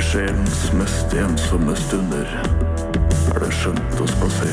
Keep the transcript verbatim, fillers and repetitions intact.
sjelens mest ensomme stunder er det skjønt å spasere.